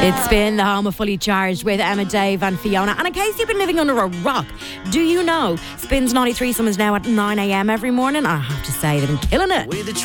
It's been the home of Fully Charged with Emma, Dave and Fiona. And in case you've been living under a rock, do you know Spins 93 is now at 9 a.m. every morning? I have to say, they've been killing it.